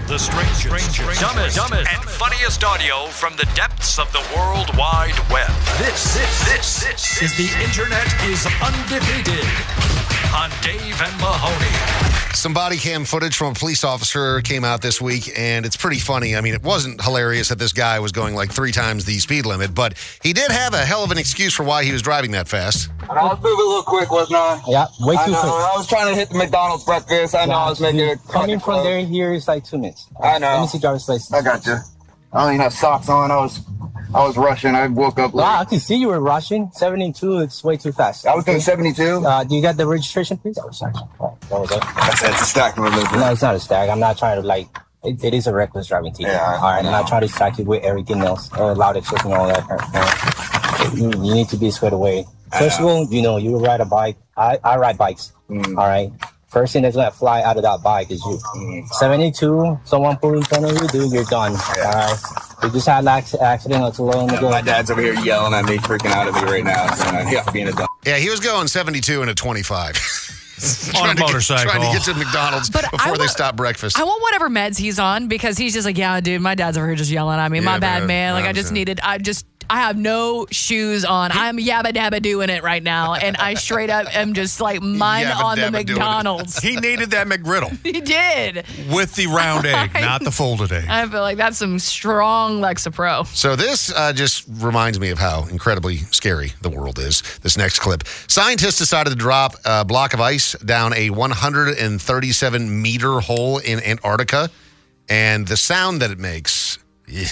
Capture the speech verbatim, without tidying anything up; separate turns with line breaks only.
The strangest, strangest dumbest, dumbest, and funniest audio from the depths of the World Wide Web. This, this, this, this is The Internet is Undefeated on Dave and Mahoney.
Some body cam footage from a police officer came out this week, and it's pretty funny. I mean, it wasn't hilarious that this guy was going like three times the speed limit, but he did have a hell of an excuse for why he was driving that fast.
I was moving a little quick, wasn't I?
Yeah, way too
I know.
quick.
I was trying to hit the McDonald's breakfast. I know.
Yeah,
I was making it.
Coming from there here is like two minutes.
I know.
Let me see driver's license.
I got you. I don't even have socks on. I was, I was rushing. I woke up late.
Wow, I can see you were rushing. seventy-two, it's way too fast.
I was doing seventy-two.
Uh, do you got the registration, please? Oh, sorry. Oh, that was it.
That's, that's a stack of a little bit.
No, it's not a stag. I'm not trying to like. It, it is a reckless driving team.
Yeah,
all right, I'm not trying to stack you with everything else, uh, loud exhaust and all that. Uh, you, you need to be squared away. First of all, you know, you ride a bike. I, I ride bikes. Mm. All right. First thing that's gonna fly out of that bike is you. Mm. seventy-two, someone pull in front of you, dude, you're done. Yeah. All right. You just had an accident not too long ago.
My dad's over here yelling at me, freaking out at me right now. So I'm yeah, being a dumb.
Yeah, he was going seventy-two and a twenty-five.
On a motorcycle.
Get, trying to get to McDonald's
But
before
I
they
want,
stop breakfast.
I want whatever meds he's on because he's just like, yeah, dude, my dad's over here just yelling at me.
Yeah,
my bad,
man.
man. Like,
I
I just
understand.
needed, I just, I have no shoes on. I'm yabba dabba doing it right now. And I straight up am just like mine
Yabba
on the
dabba doing it.
McDonald's.
He needed that McGriddle
He did.
with the round egg, not the folded egg.
I feel like that's some strong Lexapro.
So this uh, just reminds me of how incredibly scary the world is. This next clip. Scientists decided to drop a block of ice down a one hundred thirty-seven meter hole in Antarctica, and the sound that it makes